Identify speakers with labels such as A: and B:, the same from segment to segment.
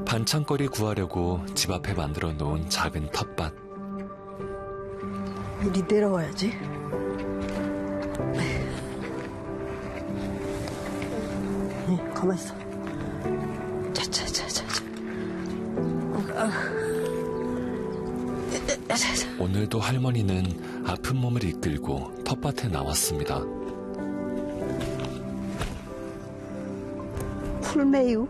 A: 반찬거리 구하려고 집 앞에 만들어 놓은 작은 텃밭.
B: 이리 내려와야지. 가만 있어. 자자자자.
A: 오늘도 할머니는 아픈 몸을 이끌고 텃밭에 나왔습니다.
B: 풀매유.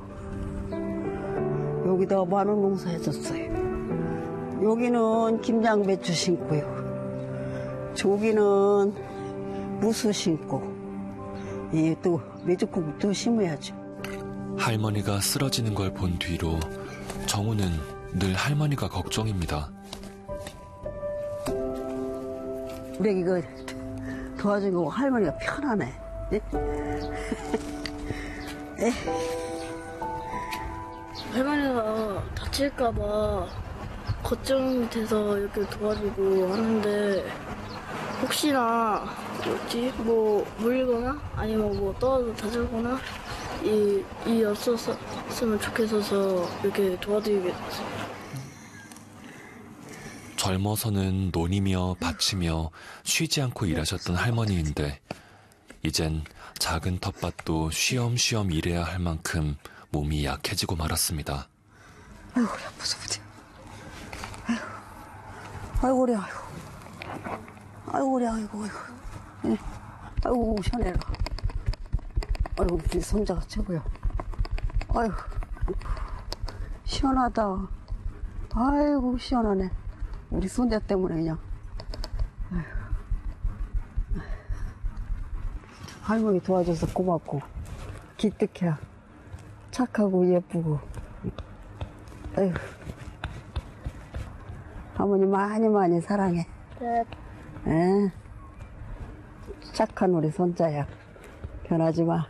B: 여기다 마늘 농사 해줬어요. 여기는 김장배추 심고요. 저기는 무수 심고. 또 메주국도 심어야죠.
A: 할머니가 쓰러지는 걸 본 뒤로 정우는 늘 할머니가 걱정입니다.
B: 우리 이거 도와주고 할머니가 편하네. 네?
C: 할머니가 다칠까봐 걱정이 돼서 이렇게 도와주고 하는데 혹시나 뭐 물거나 아니면 뭐 떨어져 다치거나 이 없었으면 좋겠어서 이렇게 도와드리게 됐어요.
A: 젊어서는 논이며 밭이며 쉬지 않고 일하셨던 할머니인데 이젠 작은 텃밭도 쉬엄쉬엄 일해야 할 만큼 몸이 약해지고 말았습니다.
B: 아이고, 우리 아파서 보자. 아이고, 우리 아이고. 아이고, 우리 아이고, 아이고. 아이고, 시원해라. 아이고, 우리 손자가 최고야. 아이고, 시원하다. 아이고, 시원하네. 우리 손자 때문에 그냥. 아이고. 할머니 도와줘서 고맙고, 기특해. 착하고 예쁘고. 아이고. 할머니 많이 사랑해.
C: 네.
B: 에? 착한 우리 손자야. 변하지 마.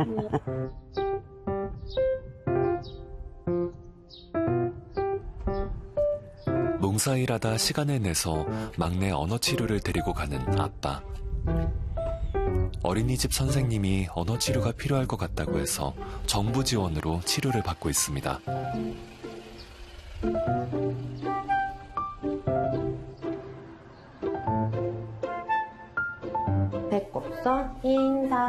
A: 농사일하다 시간을 내서 막내 언어치료를 데리고 가는 아빠. 어린이집 선생님이 언어치료가 필요할 것 같다고 해서 정부 지원으로 치료를 받고 있습니다.
D: 배꼽선 인사.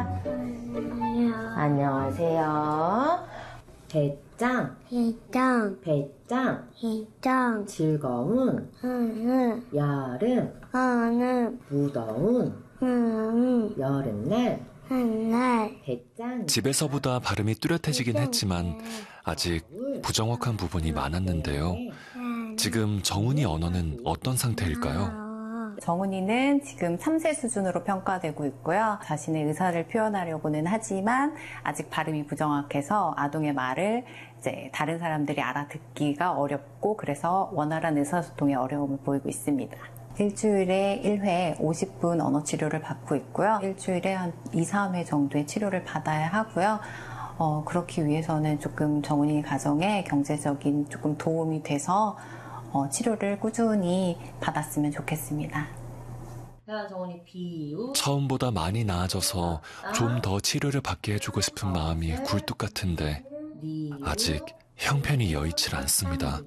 D: 안녕하세요. 배짱. 즐거운. 여름. 무더운. 여름날. 배짱.
A: 집에서보다 발음이 뚜렷해지긴 했지만 아직 부정확한 부분이 많았는데요. 지금 정훈이 언어는 어떤 상태일까요?
E: 정훈이는 지금 3세 수준으로 평가되고 있고요. 자신의 의사를 표현하려고는 하지만 아직 발음이 부정확해서 아동의 말을 이제 다른 사람들이 알아듣기가 어렵고 그래서 원활한 의사소통에 어려움을 보이고 있습니다. 일주일에 1회 50분 언어치료를 받고 있고요. 일주일에 한 2, 3회 정도의 치료를 받아야 하고요. 그렇기 위해서는 조금 정훈이 가정에 경제적인 조금 도움이 돼서 치료를 꾸준히 받았으면 좋겠습니다.
A: 처음보다 많이 나아져서 좀 더 치료를 받게 해주고 싶은 마음이 굴뚝 같은데 아직 형편이 여의치 않습니다.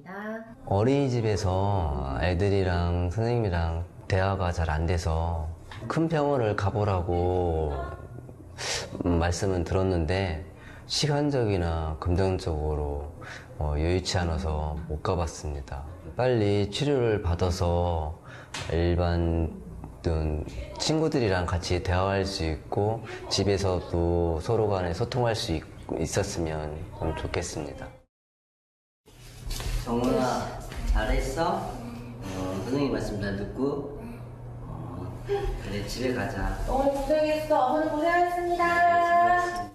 F: 어린이집에서 애들이랑 선생님이랑 대화가 잘 안 돼서 큰 병원을 가보라고 말씀은 들었는데 시간적이나 금전적으로 여의치 않아서 못 가봤습니다. 빨리 치료를 받아서 일반 친구들이랑 같이 대화할 수 있고 집에서도 서로 간에 소통할 수 있었으면 좀 좋겠습니다.
G: 정훈아, 잘했어? 선생님 말씀 잘 듣고 그래, 집에 가자.
D: 오늘 고생했어. 오늘 고생하셨습니다.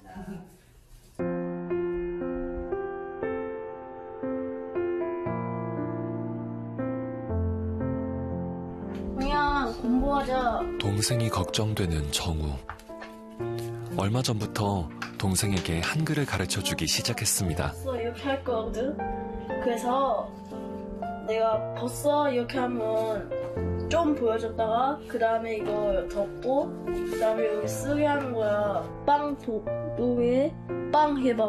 C: 그냥 공부하자.
A: 동생이 걱정되는 정우. 얼마 전부터 동생에게 한글을 가르쳐주기 시작했습니다.
C: 이렇게 할 거거든. 그래서 내가 벌써 이렇게 하면 좀 보여줬다가 그 다음에 이거 덮고 그 다음에 여기 쓰게 하는 거야. 빵 도에 빵 해봐.